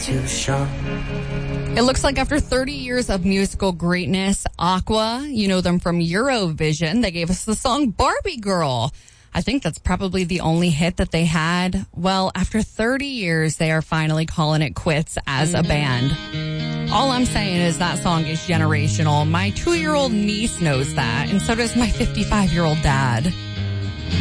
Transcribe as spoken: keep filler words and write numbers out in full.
too short. It looks like after thirty years of musical greatness, Aqua, you know them from Eurovision, they gave us the song Barbie Girl. I think that's probably the only hit that they had. Well, after thirty years, they are finally calling it quits as a band. All I'm saying is that song is generational. My two-year-old niece knows that, and so does my fifty-five-year-old dad.